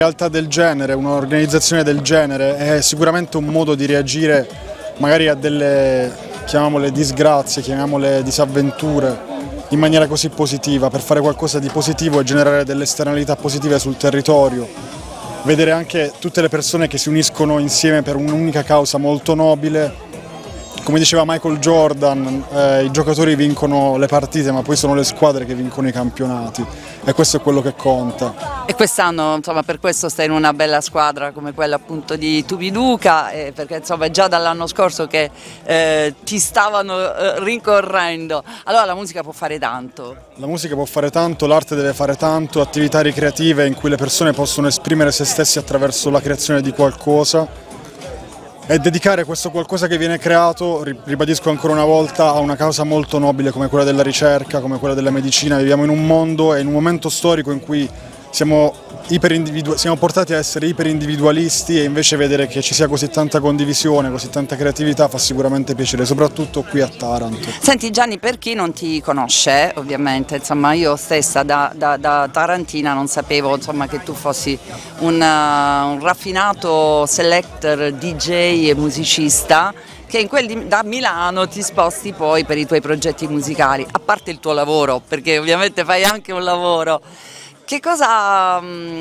realtà del genere, un'organizzazione del genere è sicuramente un modo di reagire magari a delle, chiamiamole disgrazie, chiamiamole disavventure, in maniera così positiva, per fare qualcosa di positivo e generare delle esternalità positive sul territorio. Vedere anche tutte le persone che si uniscono insieme per un'unica causa molto nobile. Come diceva Michael Jordan, i giocatori vincono le partite, ma poi sono le squadre che vincono i campionati, e questo è quello che conta. E quest'anno, insomma, per questo stai in una bella squadra come quella appunto di Tubiduca, perché insomma è già dall'anno scorso che ti stavano rincorrendo. Allora la musica può fare tanto. La musica può fare tanto, l'arte deve fare tanto, attività ricreative in cui le persone possono esprimere se stessi attraverso la creazione di qualcosa. E dedicare questo qualcosa che viene creato, ribadisco ancora una volta, a una causa molto nobile come quella della ricerca, come quella della medicina. Viviamo in un mondo e in un momento storico in cui siamo portati a essere iperindividualisti, e invece vedere che ci sia così tanta condivisione, così tanta creatività fa sicuramente piacere, soprattutto qui a Taranto. Senti Gianni, per chi non ti conosce, ovviamente, insomma, io stessa da tarantina non sapevo, insomma, che tu fossi un raffinato selector, DJ e musicista, che da Milano ti sposti poi per i tuoi progetti musicali, a parte il tuo lavoro, perché ovviamente fai anche un lavoro. Che cosa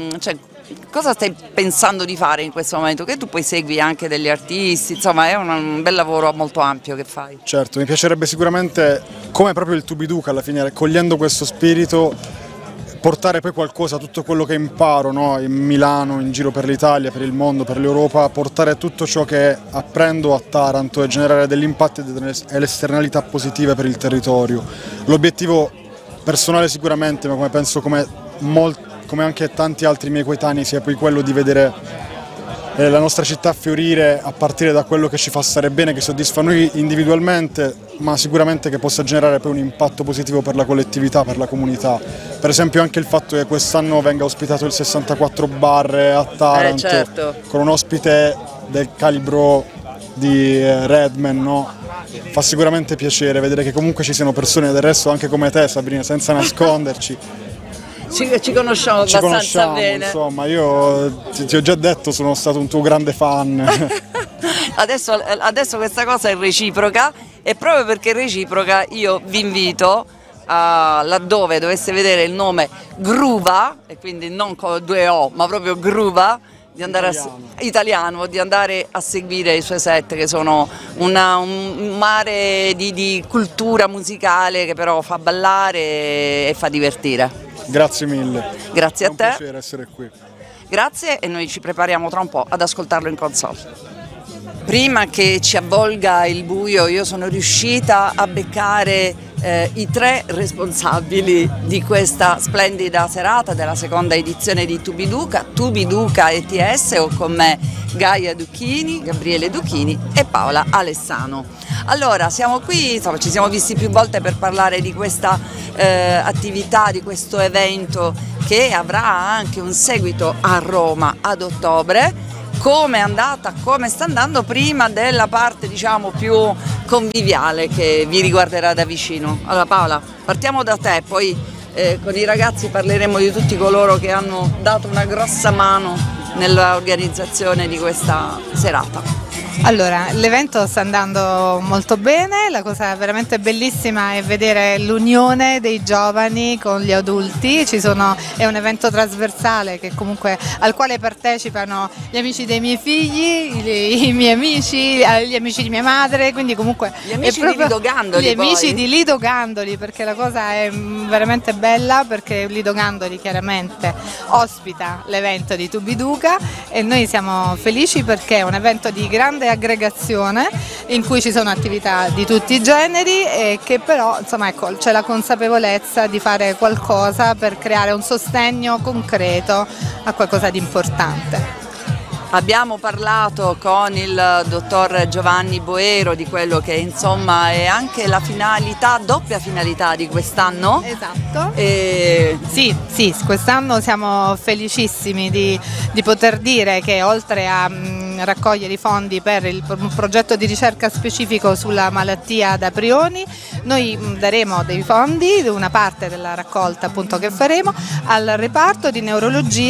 stai pensando di fare in questo momento? Che tu poi segui anche degli artisti, insomma è un bel lavoro molto ampio che fai. Certo, mi piacerebbe sicuramente, come proprio il Tubiduca alla fine, cogliendo questo spirito, portare poi qualcosa, tutto quello che imparo, no? In Milano, in giro per l'Italia, per il mondo, per l'Europa, portare tutto ciò che apprendo a Taranto e generare degli impatti e delle esternalità positive per il territorio. L'obiettivo personale sicuramente, ma come penso come anche tanti altri miei coetanei, sia poi quello di vedere la nostra città fiorire a partire da quello che ci fa stare bene, che soddisfa noi individualmente, ma sicuramente che possa generare poi un impatto positivo per la collettività, per la comunità. Per esempio anche il fatto che quest'anno venga ospitato il 64 Bar a Taranto, certo, con un ospite del calibro di Redman, no? Fa sicuramente piacere vedere che comunque ci siano persone del resto anche come te, Sabrina, senza nasconderci. Ci conosciamo abbastanza bene. Insomma, io ti ho già detto, sono stato un tuo grande fan. Adesso questa cosa è reciproca, e proprio perché è reciproca io vi invito laddove dovesse vedere il nome Gruva, e quindi non con due O ma proprio Gruva, di andare italiano, di andare a seguire i suoi set, che sono un mare di cultura musicale che però fa ballare e fa divertire. Grazie mille. Grazie a te. È un piacere essere qui. Grazie, e noi ci prepariamo tra un po' ad ascoltarlo in console. Prima che ci avvolga il buio, io sono riuscita a beccare i tre responsabili di questa splendida serata della seconda edizione di Tubiduca ETS. Ho con me Gaia Duchini, Gabriele Duchini e Paola Alessano. Allora, siamo qui, insomma, ci siamo visti più volte per parlare di questa attività, di questo evento che avrà anche un seguito a Roma ad ottobre. Come è andata, come sta andando prima della parte, diciamo, più conviviale che vi riguarderà da vicino. Allora Paola, partiamo da te, poi con i ragazzi parleremo di tutti coloro che hanno dato una grossa mano nell'organizzazione di questa serata. Allora, l'evento sta andando molto bene, la cosa veramente bellissima è vedere l'unione dei giovani con gli adulti. È un evento trasversale al quale partecipano gli amici dei miei figli, i miei amici, gli amici di mia madre, quindi comunque gli amici di Lido Gandoli. Gli amici di Lido Gandoli, perché la cosa è veramente bella, perché Lido Gandoli chiaramente ospita l'evento di Tubiduca e noi siamo felici perché è un evento di grande aggregazione in cui ci sono attività di tutti i generi, e che però c'è la consapevolezza di fare qualcosa per creare un sostegno concreto a qualcosa di importante. Abbiamo parlato con il dottor Giovanni Boero di quello che insomma è anche la doppia finalità di quest'anno. Esatto. Sì, quest'anno siamo felicissimi di poter dire che oltre a raccogliere i fondi per un progetto di ricerca specifico sulla malattia da prioni, noi daremo dei fondi, una parte della raccolta appunto che faremo, al reparto di neurologia